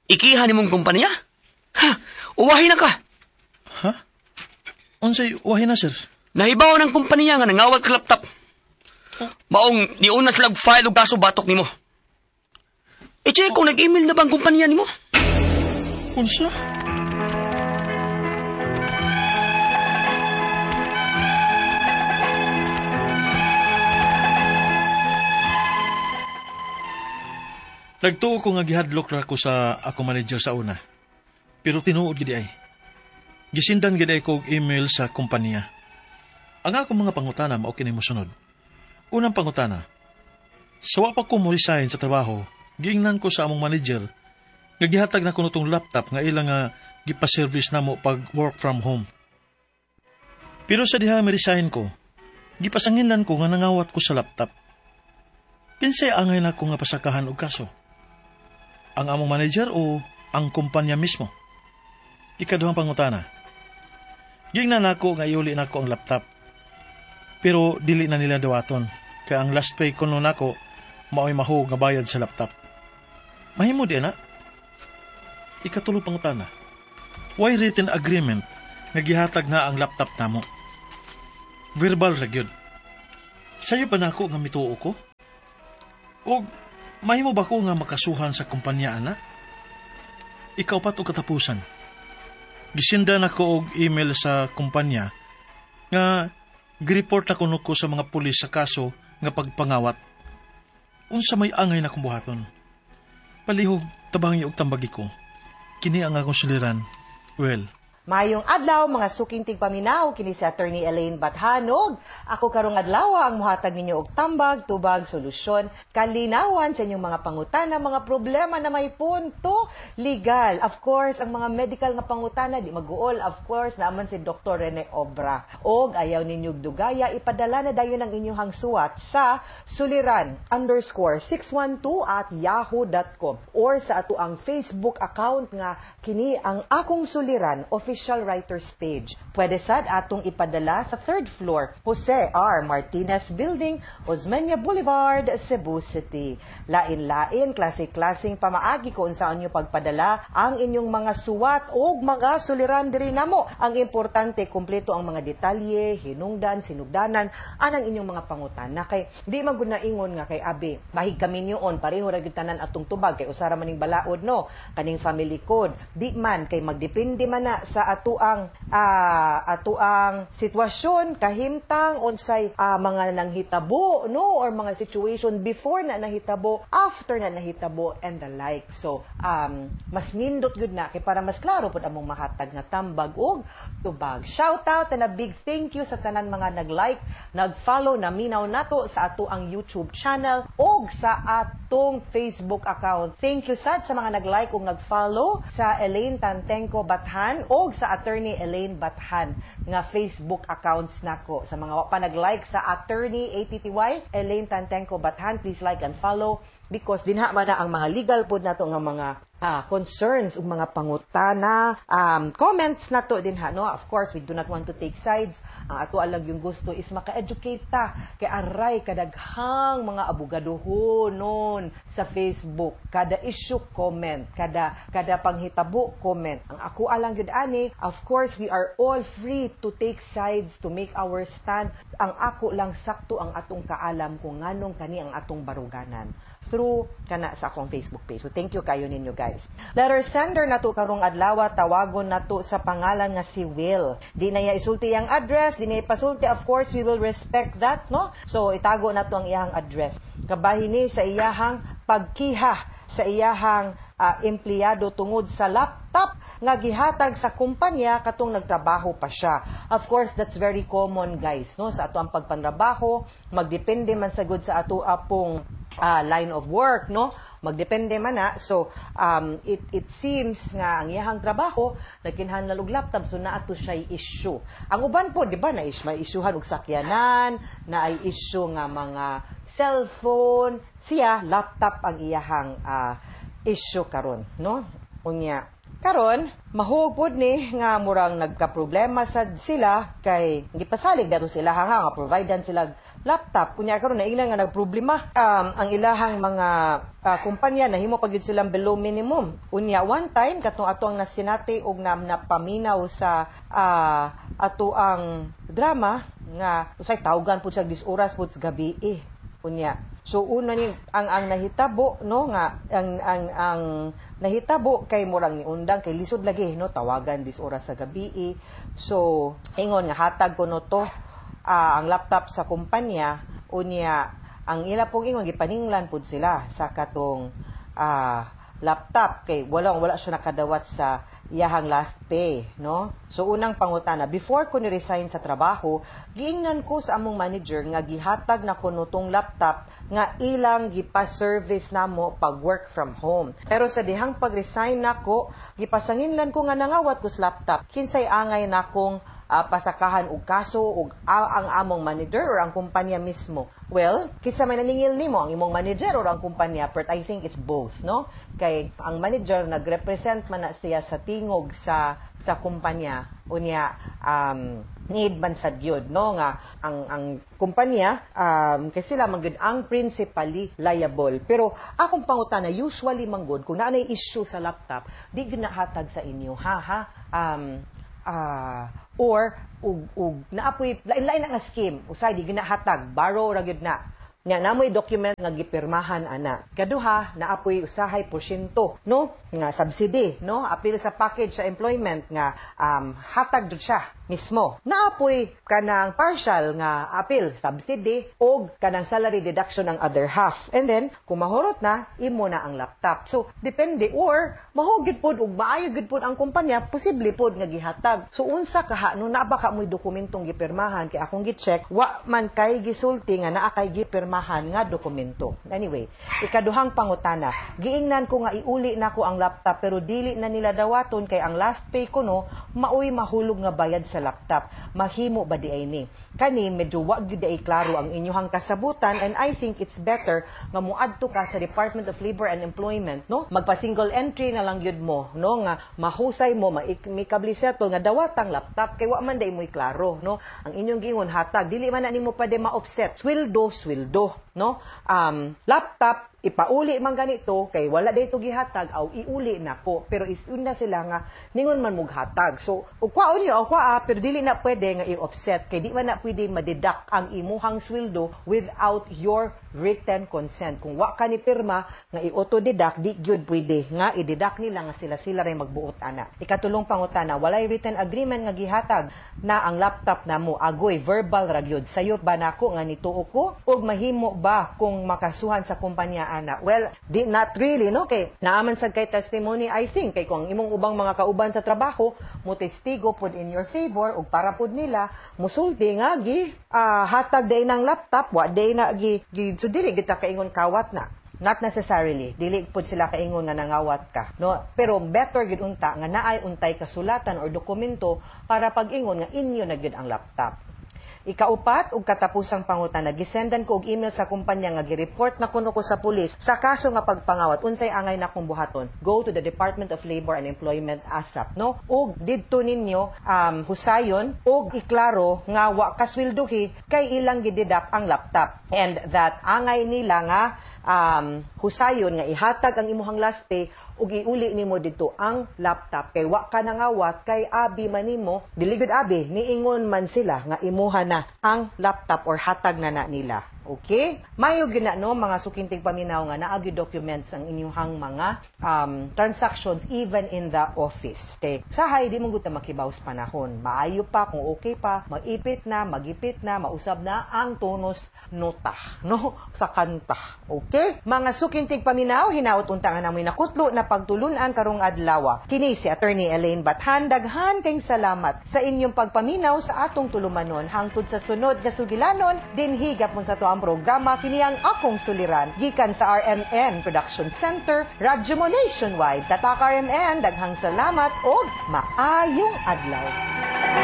Ikihan nimong kumpanya? Ha, uwahin na ka. Ha? Unsay uwahin na, sir? Nahibaw ng kumpanya nga nangawat ka laptop. Maong niuna silang file o kaso batok nimo. I-check kung nag-email na bang kumpanya nimo. Unsa? Nagtuo ko nga gihadlok ra ko sa ako manager sa una. Pero tinuod gid ay. Gisindan gid ay ko og email sa kumpanya. Ang akong mga pangutana mao kini mosunod. Unang pangutana. Sa wa pa ko mo resign sa trabaho, giingnan ko sa among manager nga gihatag na kuno tong laptop nga ilang nga gipa-service namo pag work from home. Pero sa diha mi-resign ko, gipasanginlan ko nga nangawat ko sa laptop. Kinsay angay na ko nga pasakahan og kaso? Ang among manager o ang kumpanya mismo? Ikaduhang pangutana. Giingnan nako nga iuli nako ang laptop. Pero dili na nila dawaton, kaya ang last pay ko nun ako, mao'y mahog nga bayad sa laptop. Mahimo di na? Ikatulo pangutana. Why written agreement nga gihatag na ang laptop namo? Verbal ra gyud. Sayo pa nako nga mituo ko? O mahimo ba ko nga makasuhan sa kumpanya ana? Ikaw pa to katapusan. Gisindan ako og email sa kumpanya nga gireport ako nuko sa mga pulis sa kaso nga pagpangawat. Unsa may angay na kumbuhaton. Palihog tabang og tambagi ko. Kini ang akong suliran. Well, Mayong adlaw, mga suking tigpaminaw, kini si Attorney Elaine Bathanog. Ako karong adlaw ang muhatag ninyo og tambag, tubag, solusyon, kalinawan sa inyong mga pangutana, mga problema na may punto legal. Of course, ang mga medical nga pangutana, di mag-uol, of course, naman si Dr. Rene Obra. Og ayaw ninyong dugaya, ipadala na dayon ang inyong hangsuat sa suliran_612@yahoo.com or sa ato ang Facebook account nga kini ang akong suliran official writer's page. Pwede sad atong ipadala sa 3rd floor, Jose R. Martinez Building, Osmeña Boulevard, Cebu City. Lain-lain, klase-klaseng pamaagi kung saan nyo pagpadala ang inyong mga suwat o mga suliran diri namo. Ang importante, kumpleto ang mga detalye, hinungdan, sinugdanan, anang inyong mga pangutan. Na kay, di maguna ingon nga kay Abi, mahig kami niyon, pareho ra gyud tanan atong tubag, kay usara maning balaod, no? Kaning family code. Di man, kay magdepende man na sa atuang sitwasyon, kahimtang, unsay mga nanghitabo, no? Or mga situation before na nahitabo, after na nahitabo, and the like. So, mas nindot gud na, kay para mas klaro po among mahatag nga tambag og tubag. Shout out and a big thank you sa tanan mga nag-like, nag-follow, naminaw nato sa ato ang YouTube channel og sa atong Facebook account. Thank you sad sa mga nag-like ug nag-follow sa Elaine Tantenko Bathan og sa Attorney Elaine Bathan nga Facebook accounts nako. Sa mga pa nag-like sa Attorney ATTY Elaine Tantenko Bathan, please like and follow because dinha man na ang mga legal pod nato nga mga concerns ug mga pangutana, comments nato dinha, no? Of course, we do not want to take sides. Ang ato alang yung gusto is maka-educate ta kay aray kadaghang mga abogadohon non sa Facebook, kada issue comment, kada panghitabo comment. Ang ako alang gyud ani, of course, we are all free to take sides, to make our stand. Ang ako lang sakto ang atong kaalam kung nganong kani ang atong baruganan through kana sa akong Facebook page. So thank you kayo ninyo guys. Letter sender nato karong adlaw, tawagon nato sa pangalan nga si Will. Di na isulti ang address, di na ipasulti, of course we will respect that, no? So itago nato ang iyang address. Kabahin ni sa iyahang pagkiha sa iyahang empleyado tungod sa laptop nga gihatag sa kumpanya katong nagtrabaho pa siya. Of course, that's very common guys, no? Sa ato ang pagpanrabaho, magdepende man sagud sa ato apong line of work, no? Magdepende man na. So, it seems nga ang iyahang trabaho nagkinahanglan og laptop, so naato siya issue. Ang uban po, di ba, may issuehan og sakyanan, na ay issue nga mga cellphone, siya laptop ang iyahang issue karon, no? Unya Karon, mahugpod ni nga murang nagka-problema sad sila kay gipasalig dato sila nga providean sila laptop. Kunya karon naingnan nga nagproblema ang ilahang mga kumpanya nahimo pagyud silang below minimum. Unya one time katong ato ang nasinati og napaminaw sa ato ang drama nga usay tawgan pud sa 10 oras pud sa gabi unya. So una ni ang nahitabo no nga ang nahitabo kay murang niundang kay lisod lagi no tawagan 10 oras sa gabi. So ingon nga hatag ko no to ang laptop sa kumpanya unya ang ila pong ingon gipaninglan pud sila sa katong laptop kay wala siya nakadawat sa iyahang last pay, no? So unang pangutana, before ko ni-resign sa trabaho, giingnan ko sa among manager nga gihatag na ko nutong laptop nga ilang gipa-service namo pag work from home. Pero sa dihang pag-resign nako, gipasanginlan ko nga nangawat ko sa laptop. Kinsay angay nakong pasakahan og kaso og ang among manager or ang kumpanya mismo. Well, kinsa may naningil nimo ang imong manager or ang kumpanya, but I think it's both, no? Kay ang manager nagrepresent man na siya sa tingog sa kumpanya unya need man sad gyud no nga ang kumpanya kay sila man gyud ang principally liable. Pero akong pangutana usually man gyud kung naanay issue sa laptop di gyud nahatag sa inyo or naapoy lain-lain nga scheme usay di ginahatag borrow ra gyud na nya namoy document nga gipirmahan ana. Kaduha naapoy usahay porsyento no nga subsidy no apil sa package sa employment nga hatag jud siya mismo. Naapoy kanang partial nga apil subsidy og kanang salary deduction ang other half. And then kung mahurot na imo na ang laptop. So depende or mahugid pod og maayo gid pod ang kumpanya posible pod nga gihatag. So unsa kaha no naa ba ka moy dokumentong gipirmahan kay akong gi-check wa man kay gisulti nga naa kay gipirmahan nga dokumento. Anyway, ikaduhang pangutana, giingnan ko nga iuli nako ang laptop pero dili na nila dawaton kay ang last pay ko no maoy mahulog nga bayad sa laptop. Mahimo ba di ay ni? Kani medyo wa gyud ay klaro ang inyong kasabutan and I think it's better nga muadto ka sa Department of Labor and Employment no magpa single entry na lang gyud mo no nga mahusay mo maikabli seto nga dawatang laptop kay wa man day moy klaro no ang inyong giingon hatag dili man na nimo pa de ma-offset sweldo no laptop ipauli man ganito kay wala dayto gihatag aw iuli nako pero isuna sila nga ningon man mughatag so ug kwaon niyo pero dili na pwede nga i-offset kay di man na pwede ma-deduct ang imuhang sweldo without your written consent kung wa ka ni pirma nga i-auto deduct di gyud pwede nga i-deduct nila nga sila ray magbuot ana. Ikatulong pangutana walay written agreement nga gihatag na ang laptop namo agoy verbal ra gyud sayop ba nako nga nituo ko ug mahimo ba kung makasuhan sa kumpanya ana. Well, not really, no? Kay naaman sad kay testimony, I think, kay kung imong ubang mga kauban sa trabaho, mo testigo pod in your favor, ug para pod nila, musulti nga, hatag day ng laptop, wa day na, so dili, kita kaingon kawat na. Not necessarily. Dili pod sila kaingon nga nangawat ka. No? Pero better gid unta, nga naay untay kasulatan or dokumento para pag-ingon nga inyo na gid ang laptop. Ikaupat, ug katapusang pangutana, gisendan ko og email sa kumpanya nga gi-report na kuno ko sa pulis sa kaso nga pagpangawat. Unsay angay na kong buhaton? Go to the Department of Labor and Employment ASAP, no? Ug didto ninyo husayon ug iklaro nga wa kasweldohi kay ilang gideduct ang laptop. And that angay nila nga husayon nga ihatag ang imuhang last pay ug iuli nimo dito ang laptop kay wa ka nangawat kay abi man nimo dili gud abi niingon man sila nga imuha na ang laptop or hatag na nila. Okay? Mayo gina no mga sukintig paminaw nga naa gyud documents ang inyong mga transactions even in the office. Okay? Sahay di mo gud ta makibaws panahon. Maayo pa kung okay pa, magipit na, mausab na ang tonos nota, no? Sa kanta. Okay? Mga sukintig paminaw, hinaot unta nga namoy nakutlo na pagtulunan karong adlaw. Kini si Attorney Elaine Bathan, daghan kayong salamat sa inyong pagpaminaw sa atong tulumanon hangtod sa sunod nga sugilanon dinhi gapon sa to ang programa kini ang akong suliran gikan sa RMN Production Center, Radyo mo Nationwide. Tatak RMN, daghang salamat og maayong adlaw.